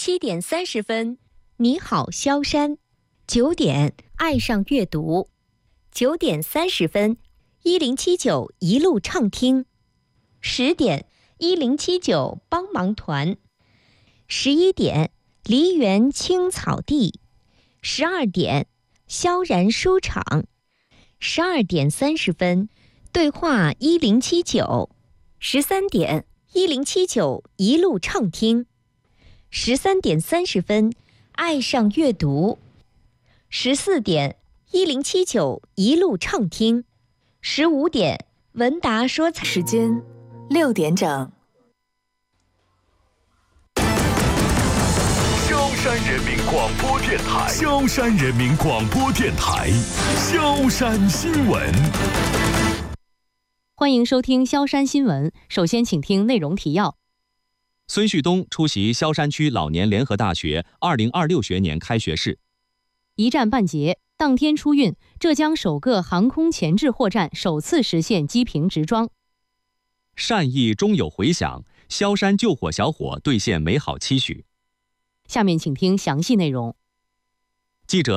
7点30分，你好萧山。9点，爱上阅读。9点30分，1079一路畅听。10点，1079帮忙团。11点，梨园青草地。12点，萧然书场。12点30分，对话1079。13点，1079一路畅听。13点30分，爱上阅读。14点，1079一路畅听。15点，文达说财。 时间6点整。 萧山人民广播电台，萧山人民广播电台，萧山新闻。 欢迎收听萧山新闻。首先，请听内容提要。 孙旭东出席萧山区老年联合大学2026学年开学式。 一站半捷，当天出运，浙江首个航空前置货站首次实现机坪直装。 善意终有回响，萧山救火小伙兑现美好期许。 下面请听详细内容。 记者